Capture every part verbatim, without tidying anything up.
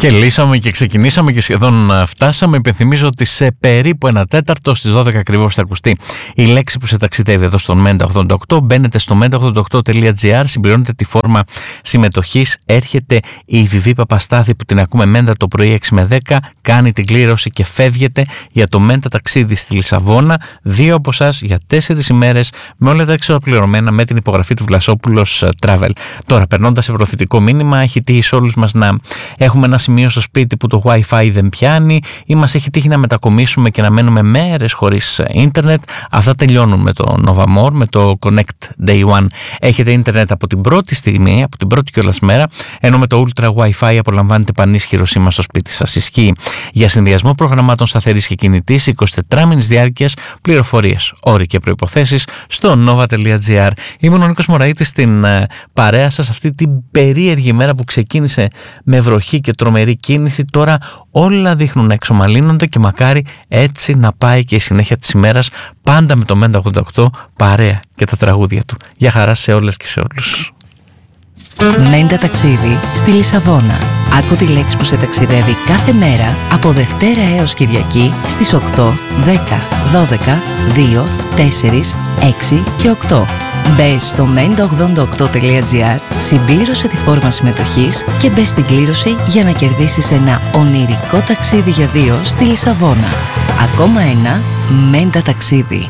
Και λύσαμε και ξεκινήσαμε και σχεδόν φτάσαμε. Υπενθυμίζω ότι σε περίπου ένα τέταρτο στις δώδεκα ακριβώς θα ακουστεί η λέξη που σε ταξιδεύει εδώ στον Μέντα ογδόντα οκτώ. Μπαίνετε στο μέντα ογδόντα οκτώ τελεία τζι άρ, συμπληρώνετε τη φόρμα συμμετοχής. Έρχεται η Βιβί Παπαστάθη που την ακούμε Μέντα το πρωί έξι με δέκα. Κάνει την κλήρωση και φεύγετε για το Μέντα ταξίδι στη Λισαβόνα. Δύο από εσάς για τέσσερις ημέρες με όλα τα έξοδα πληρωμένα με την υπογραφή του Βλασόπουλος Travel. Τώρα, περνώντας σε προθετικό μήνυμα, έχει τύχει σε όλους μας να έχουμε ένα σημείο στο σπίτι που το Wi-Fi δεν πιάνει ή μας έχει τύχει να μετακομίσουμε και να μένουμε μέρες χωρίς ίντερνετ. Αυτά τελειώνουν με το Nova More, με το Connect Day One. Έχετε ίντερνετ από την πρώτη στιγμή, από την πρώτη κιόλας μέρα, ενώ με το Ultra Wi-Fi απολαμβάνετε πανίσχυρο σήμα στο σπίτι σας. Ισχύει για συνδυασμό προγραμμάτων σταθερής και κινητής, εικοσιτετράμινης διάρκειας, πληροφορίες, όροι και προϋποθέσεις στο nova τελεία τζι άρ. Είμαι ο Νίκος Μωραΐτης στην ε, παρέα σας αυτή την περίεργη μέρα που ξεκίνησε με βροχή και τρομερή κίνηση. Τώρα όλα δείχνουν να εξομαλύνονται και μακάρι έτσι να πάει και η συνέχεια της ημέρας, πάντα με το Μέντα ογδόντα οκτώ παρέα και τα τραγούδια του. Γεια χαρά σε όλες και σε όλους. Μέντα ταξίδι στη Λισαβόνα. Άκου τη λέξη που σε ταξιδεύει κάθε μέρα από Δευτέρα έως Κυριακή στις οκτώ, δέκα, δώδεκα, δύο, τέσσερα, έξι και οκτώ. Μπες στο μέντα ογδόντα οκτώ τελεία τζι άρ, συμπλήρωσε τη φόρμα συμμετοχής και μπες στην κλήρωση για να κερδίσεις ένα ονειρικό ταξίδι για δύο στη Λισαβόνα. Ακόμα ένα Μέντα ταξίδι.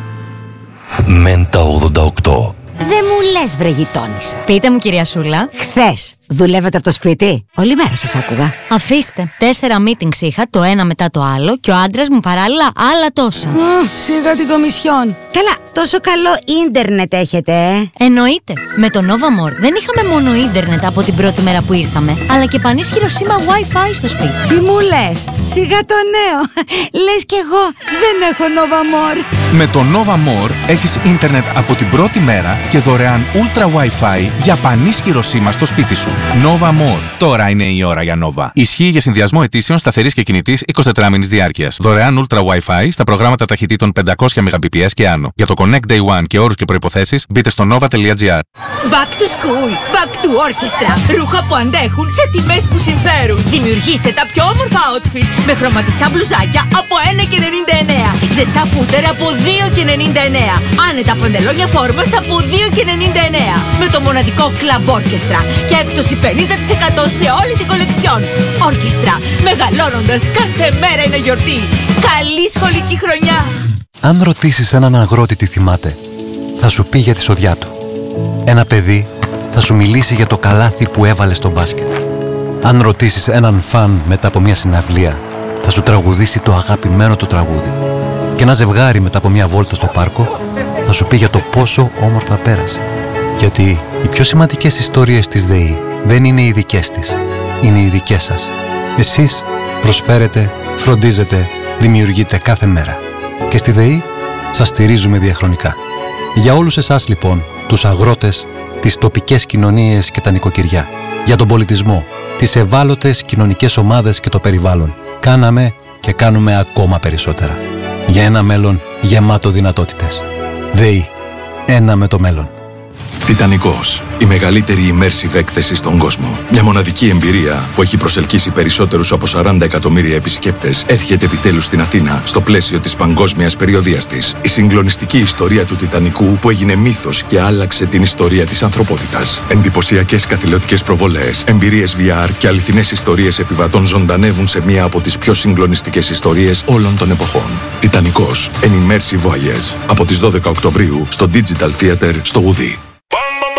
Μέντα ογδόντα οκτώ. Δεν μου λες βρε γειτόνισσα. Πείτε μου κυρία Σούλα. Χθες δουλεύετε από το σπίτι? Όλη μέρα σας άκουγα. Αφήστε. Τέσσερα meetings είχα, το ένα μετά το άλλο και ο άντρας μου παράλληλα άλλα τόσα. Mm, σιγά την κομισιόν. Καλά, τόσο καλό ίντερνετ έχετε, ε? Εννοείται. Με το Nova More δεν είχαμε μόνο ίντερνετ από την πρώτη μέρα που ήρθαμε, αλλά και πανίσχυρο σήμα Wi-Fi στο σπίτι. Τι μου λες? Σιγά το νέο. Λες κι εγώ δεν έχω Nova More. Με το Nova More έχεις ίντερνετ από την πρώτη μέρα και δωρεάν Ultra Wi-Fi για πανίσχυρο σήμα στο σπίτι σου. Nova More. Τώρα είναι η ώρα για Nova. Ισχύει για συνδυασμό αιτήσεων σταθερής και κινητής εικοσιτετράμινης διάρκειας. Δωρεάν Ultra Wi-Fi στα προγράμματα ταχυτήτων πεντακόσια μεγαμπιτ και άνω. Για το Connect Day One και όρους και προϋποθέσεις μπείτε στο nova τελεία τζι άρ. Back to school, back to orchestra. Ρούχα που αντέχουν σε τιμές που συμφέρουν. Δημιουργήστε τα πιο όμορφα outfits με χρωματιστά μπλουζάκια από ένα και ενενήντα εννέα. Ζεστά φούτερ από δύο και ενενήντα εννέα. Άνετα παντελόνια φόρμας από δύο και ενενήντα εννέα. Με το μοναδικό Club Orchestra και έκπτωση πενήντα τοις εκατό σε όλη την κολεξιόν. Orchestra, μεγαλώνοντας κάθε μέρα είναι γιορτή. Καλή σχολική χρονιά. Αν ρωτήσεις έναν αγρότη τι θυμάται, θα σου πει για τη σοδιά του. Ένα παιδί θα σου μιλήσει για το καλάθι που έβαλε στο μπάσκετ. Αν ρωτήσεις έναν φαν μετά από μια συναυλία, θα σου τραγουδήσει το αγαπημένο του τραγούδι. Και ένα ζευγάρι μετά από μια βόλτα στο πάρκο θα σου πει για το πόσο όμορφα πέρασε. Γιατί οι πιο σημαντικές ιστορίες της ΔΕΗ δεν είναι οι δικές της, είναι οι δικές σας. Εσείς προσφέρετε, φροντίζετε, δημιουργείτε κάθε μέρα. Και στη ΔΕΗ σας στηρίζουμε διαχρονικά. Για όλους εσάς λοιπόν, τους αγρότες, τις τοπικές κοινωνίες και τα νοικοκυριά, για τον πολιτισμό, τις ευάλωτες κοινωνικές ομάδες και το περιβάλλον, κάναμε και κάνουμε ακόμα περισσότερα. Για ένα μέλλον γεμάτο δυνατότητες. ΔΕΗ. Ένα με το μέλλον. Τιτανικός. Η μεγαλύτερη immersive έκθεση στον κόσμο. Μια μοναδική εμπειρία που έχει προσελκύσει περισσότερους από σαράντα εκατομμύρια επισκέπτες έρχεται επιτέλους στην Αθήνα στο πλαίσιο της παγκόσμιας περιοδείας της. Η συγκλονιστική ιστορία του Τιτανικού που έγινε μύθος και άλλαξε την ιστορία της ανθρωπότητας. Εντυπωσιακές καθηλωτικές προβολές, εμπειρίες βι αρ και αληθινές ιστορίες επιβατών ζωντανεύουν σε μία από τις πιο συγκλονιστικές ιστορίες όλων των εποχών. Τιτανικός. An immersive voyage. Από τις δώδεκα Οκτωβρίου στο Digital Theater στο Ουδί.